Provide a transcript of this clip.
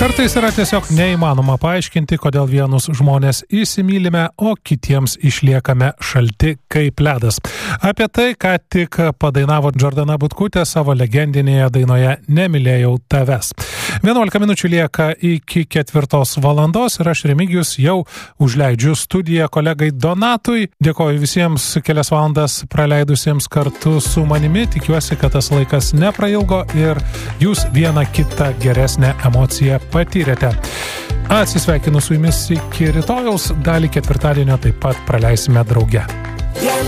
Kartais yra tiesiog neįmanoma paaiškinti, kodėl vienus žmonės įsimylime, o kitiems išliekame šalti kaip ledas. Apie tai, ką tik padainavo Džordana Butkutė savo legendinėje dainoje Nemylėjau tavęs. 11 minučių lieka iki 4 valandos ir aš, Remigijus, jau užleidžiu studiją kolegai Donatui. Dėkoju visiems kelias valandas praleidusiems kartu su manimi. Tikiuosi, kad tas laikas neprailgo ir jūs vieną kitą geresnę emociją patyrėte. Atsisveikinu su jumis iki rytojaus, dalį ketvirtadienio taip pat praleisime drauge.